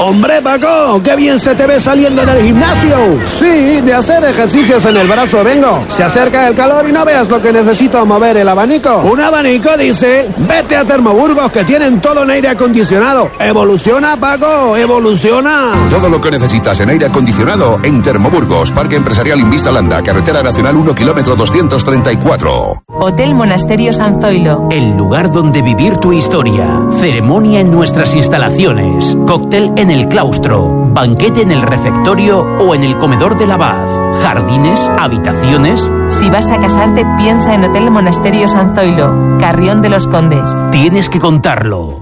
¡Hombre, Paco! ¡Qué bien se te ve saliendo del gimnasio! Sí, de hacer ejercicios en el brazo vengo. Se acerca el calor y no veas lo que necesito mover el abanico. ¿Un abanico, dice? Vete a Termoburgos, que tienen todo en aire acondicionado. ¡Evoluciona, Paco! ¡Evoluciona! Todo lo que necesitas en aire acondicionado en Termoburgos, Parque Empresarial Invista Landa, Carretera Nacional 1, kilómetro 234. Hotel Monasterio San Zoilo. El lugar donde vivir tu historia. Ceremonia en nuestras instalaciones. Cóctel en el claustro. Banquete en el refectorio o en el comedor del abad. Jardines, habitaciones. Si vas a casarte, piensa en Hotel Monasterio San Zoilo, Carrión de los Condes. Tienes que contarlo.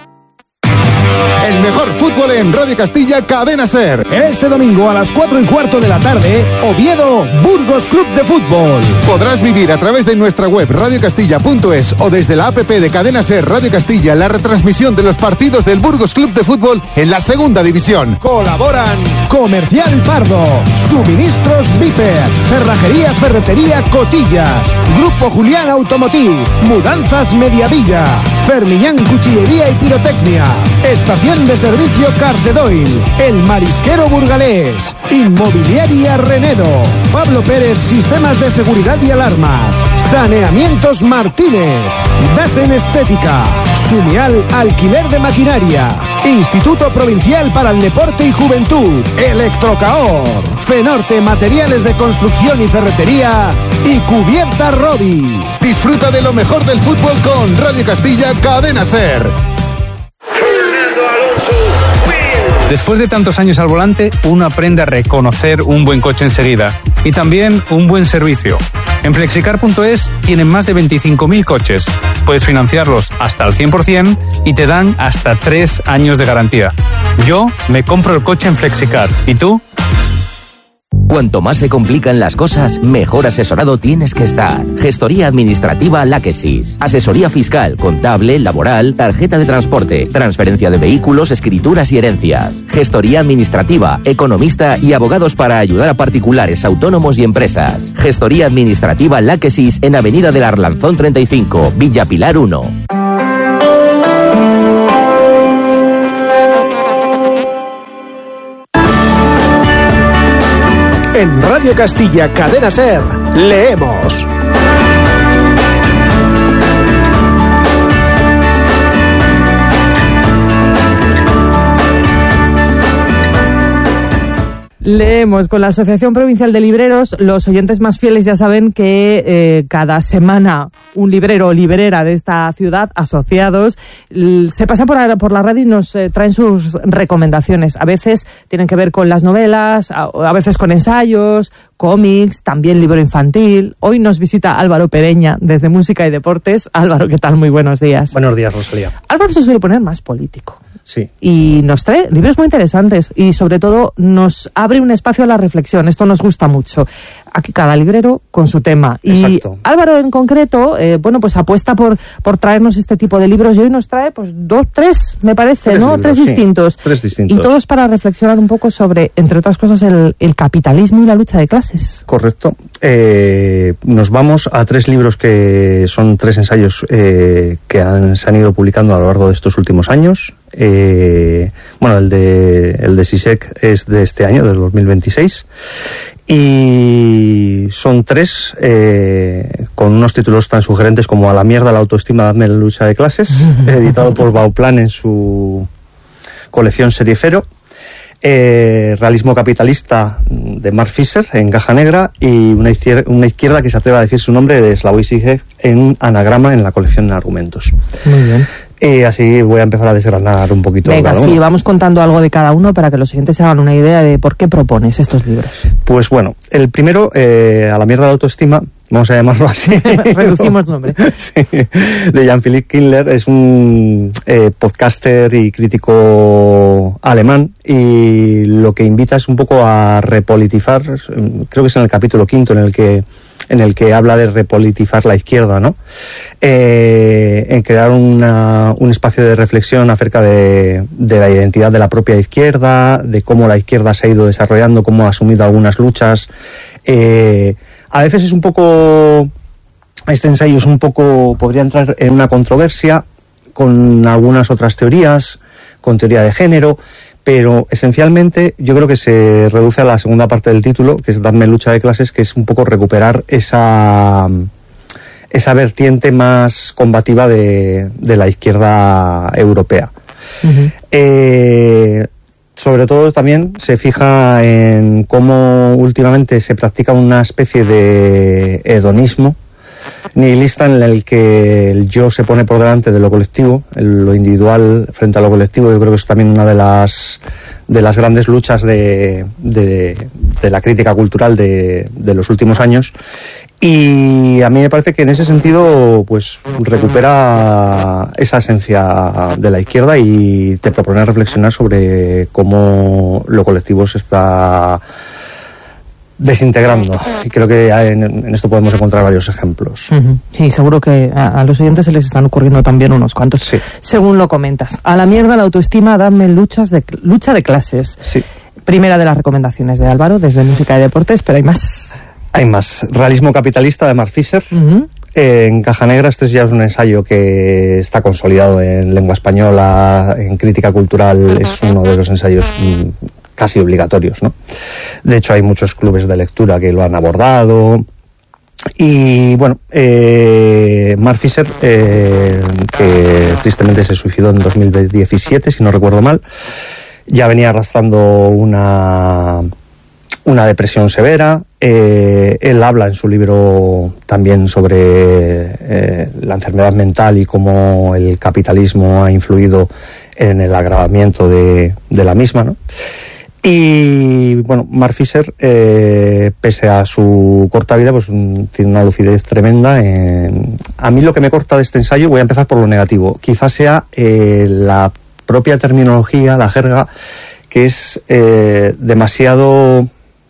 El mejor fútbol en Radio Castilla, Cadena SER. Este domingo a las 4:15 de la tarde, Oviedo, Burgos Club de Fútbol. Podrás vivir a través de nuestra web radiocastilla.es o desde la app de Cadena SER Radio Castilla la retransmisión de los partidos del Burgos Club de Fútbol en la segunda división. Colaboran Comercial Pardo, Suministros Viper, Cerrajería Ferretería Cotillas, Grupo Julián Automotiv, Mudanzas Mediavilla, Fermiñán Cuchillería y Pirotecnia, Estación de Servicio Carcedoil, El Marisquero Burgalés, Inmobiliaria Renedo, Pablo Pérez Sistemas de Seguridad y Alarmas, Saneamientos Martínez, Dasen Estética, Sumial Alquiler de Maquinaria, Instituto Provincial para el Deporte y Juventud, Electrocaor, Fenorte Materiales de Construcción y Ferretería y Cubierta Robi. Disfruta de lo mejor del fútbol con Radio Castilla, Cadena SER. Después de tantos años al volante, uno aprende a reconocer un buen coche enseguida y también un buen servicio. En Flexicar.es tienen más de 25.000 coches. Puedes financiarlos hasta el 100% y te dan hasta 3 años de garantía. Yo me compro el coche en Flexicar. ¿Y tú? Cuanto más se complican las cosas, mejor asesorado tienes que estar. Gestoría Administrativa Láquesis. Asesoría fiscal, contable, laboral, tarjeta de transporte, transferencia de vehículos, escrituras y herencias. Gestoría Administrativa, economista y abogados para ayudar a particulares, autónomos y empresas. Gestoría Administrativa Láquesis en Avenida del Arlanzón 35, Villa Pilar 1. En Radio Castilla, Cadena SER, leemos. Leemos con la Asociación Provincial de Libreros. Los oyentes más fieles ya saben que cada semana un librero o librera de esta ciudad, asociados, se pasan por la radio y nos traen sus recomendaciones. A veces tienen que ver con las novelas, a veces con ensayos, cómics, también libro infantil. Hoy nos visita Álvaro Pereña desde Música y Deportes. Álvaro, ¿qué tal? Muy buenos días. Buenos días, Rosalía. Álvaro se suele poner más político. Sí. Y nos trae libros muy interesantes y sobre todo nos abre un espacio a la reflexión. Esto nos gusta mucho. Aquí cada librero con su tema. Exacto. Y Álvaro en concreto, pues apuesta por traernos este tipo de libros y hoy nos trae tres, me parece, tres ¿no? Libros, tres distintos. Sí, 3 distintos. Y todos para reflexionar un poco sobre, entre otras cosas, el capitalismo y la lucha de clases. Correcto. Nos vamos a 3 libros que son 3 ensayos que se han ido publicando a lo largo de estos últimos años. El de Sisek es de este año, del 2026, y son 3 con unos títulos tan sugerentes como A la mierda la autoestima, dadme la lucha de clases, editado por Bauplan en su colección Seriefero. Realismo capitalista de Mark Fisher en caja negra y una izquierda que se atreve a decir su nombre de Slavoj Žižek en anagrama en la colección de argumentos. Muy bien. Y así voy a empezar a desgranar un poquito. Venga, cada uno. sí, vamos contando algo de cada uno para que los oyentes se hagan una idea de por qué propones estos libros. Pues bueno, el primero, A la mierda de la autoestima, vamos a llamarlo así. Reducimos nombre. Sí, de Jan-Philipp Kindler, es un podcaster y crítico alemán, y lo que invita es un poco a repolitizar, creo que es en el capítulo 5 en el que habla de repolitizar la izquierda, ¿no? En crear un espacio de reflexión acerca de la identidad de la propia izquierda, de cómo la izquierda se ha ido desarrollando, cómo ha asumido algunas luchas. A veces es un poco... Este ensayo es un poco... podría entrar en una controversia con algunas otras teorías, con teoría de género, pero esencialmente yo creo que se reduce a la segunda parte del título, que es Dadme lucha de clases, que es un poco recuperar esa vertiente más combativa de la izquierda europea. Uh-huh. Sobre todo también se fija en cómo últimamente se practica una especie de hedonismo nihilista en el que el yo se pone por delante de lo colectivo, lo individual frente a lo colectivo. Yo creo que es también una de las grandes luchas de la crítica cultural de los últimos años. Y a mí me parece que en ese sentido pues recupera esa esencia de la izquierda y te propone reflexionar sobre cómo lo colectivo se está desintegrando. Y creo que en esto podemos encontrar varios ejemplos. Uh-huh. Sí, seguro que a los oyentes se les están ocurriendo también unos cuantos, sí, según lo comentas. A la mierda la autoestima, dadme lucha de clases. Sí. Primera de las recomendaciones de Álvaro, desde Música y Deportes, pero hay más. Hay más. Realismo capitalista, de Mark Fisher. Uh-huh. En Caja Negra, este ya es un ensayo que está consolidado en lengua española, en crítica cultural, es uno de los ensayos casi obligatorios, ¿no? De hecho, hay muchos clubes de lectura que lo han abordado. Y bueno, Mark Fisher, que tristemente se suicidó en 2017, si no recuerdo mal, ya venía arrastrando una depresión severa. Él habla en su libro también sobre la enfermedad mental y cómo el capitalismo ha influido en el agravamiento de la misma, ¿no? Y bueno, Mark Fisher, pese a su corta vida, pues tiene una lucidez tremenda. A mí lo que me corta de este ensayo, voy a empezar por lo negativo, quizás sea la propia terminología, la jerga, que es demasiado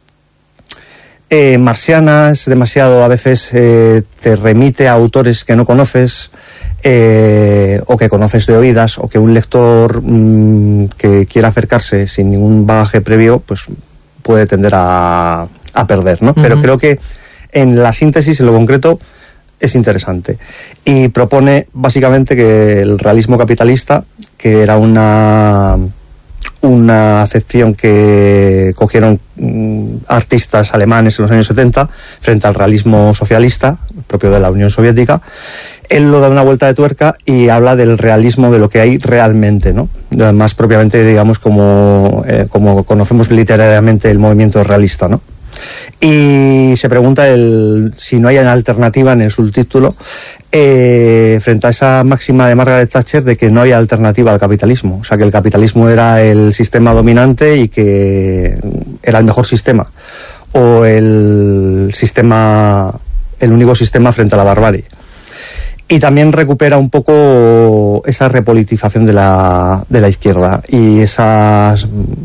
marciana, es demasiado, a veces te remite a autores que no conoces, o que conoces de oídas, o que un lector que quiera acercarse sin ningún bagaje previo, pues puede tender a perder, ¿no? Uh-huh. Pero creo que en la síntesis, en lo concreto, es interesante. Y propone básicamente que el realismo capitalista, que era una acepción que cogieron artistas alemanes en los años 70 frente al realismo socialista propio de la Unión Soviética, él lo da una vuelta de tuerca y habla del realismo, de lo que hay realmente, ¿no? Más propiamente, digamos, como conocemos literariamente el movimiento realista, ¿no? Y se pregunta si no hay una alternativa en el subtítulo, frente a esa máxima de Margaret Thatcher de que no hay alternativa al capitalismo. O sea, que el capitalismo era el sistema dominante y que era el mejor sistema, o el único sistema frente a la barbarie. Y también recupera un poco esa repolitización de la izquierda y ese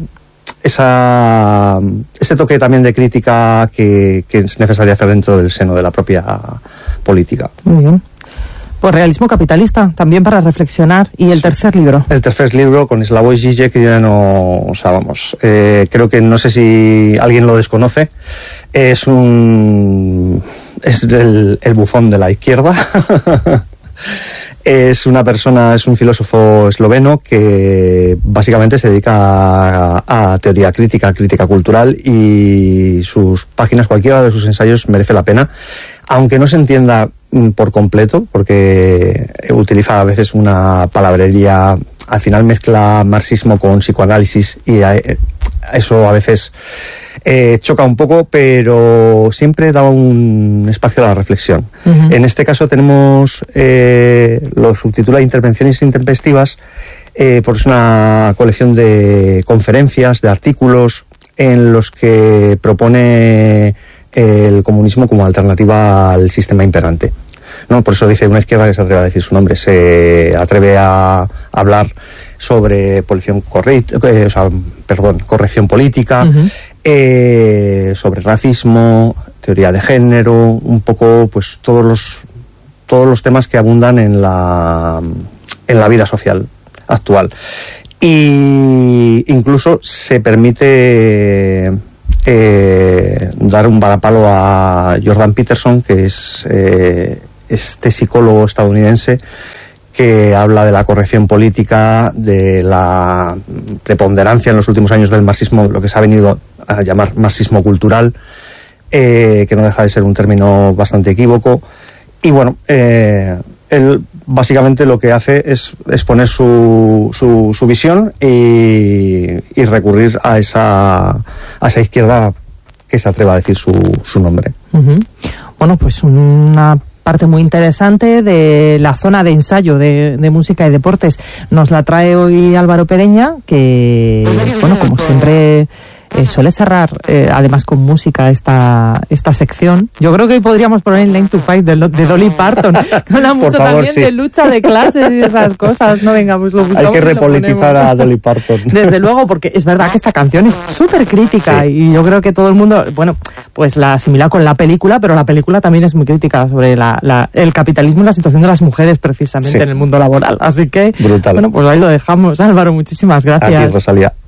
toque también de crítica que es necesario hacer dentro del seno de la propia política. Muy bien. Pues realismo capitalista, también para reflexionar. ¿Y el tercer libro? El tercer libro, con Slavoj Žižek, que ya no... O sea, vamos, creo que no sé si alguien lo desconoce. Es el bufón de la izquierda. Es un filósofo esloveno que básicamente se dedica a teoría crítica cultural, y sus páginas, cualquiera de sus ensayos, merece la pena, aunque no se entienda por completo, porque utiliza a veces una palabrería, al final mezcla marxismo con psicoanálisis, y eso a veces choca un poco, pero siempre da un espacio a la reflexión. Uh-huh. En este caso tenemos, lo subtitula Intervenciones intempestivas, porque es una colección de conferencias, de artículos, en los que propone el comunismo como alternativa al sistema imperante, ¿no? Por eso dice una izquierda que se atreve a decir su nombre, se atreve a hablar sobre corrección política, uh-huh, sobre racismo, teoría de género, un poco pues todos los temas que abundan en la vida social actual. Y incluso se permite dar un varapalo a Jordan Peterson, que es este psicólogo estadounidense que habla de la corrección política, de la preponderancia en los últimos años del marxismo, lo que se ha venido a llamar marxismo cultural, que no deja de ser un término bastante equívoco. Y bueno, él básicamente lo que hace es exponer su visión y recurrir a esa izquierda que se atreva a decir su nombre. Uh-huh. Bueno, pues una parte muy interesante de la zona de ensayo de música y deportes nos la trae hoy Álvaro Pereña, que, bueno, como siempre suele cerrar además con música esta sección. Yo creo que hoy podríamos poner el 9 to 5 de Dolly Parton, que habla mucho favor, también sí, de lucha de clases y esas cosas. No, venga, pues lo buscamos. Hay que repolitizar a Dolly Parton. Desde luego, porque es verdad que esta canción es súper crítica, sí, y yo creo que todo el mundo, bueno, pues la asimila con la película, pero la película también es muy crítica sobre el capitalismo y la situación de las mujeres precisamente, sí, en el mundo laboral. Así que, brutal. Bueno, pues ahí lo dejamos. Álvaro, muchísimas gracias. Aquí, Rosalía.